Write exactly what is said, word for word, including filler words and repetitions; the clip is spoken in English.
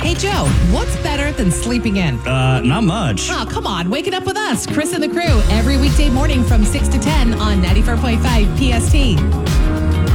Hey, Joe, what's better than sleeping in? Uh, not much. Oh, come on. Wake it up with us, Chris and the crew, every weekday morning from six to ten on ninety-four point five P S T.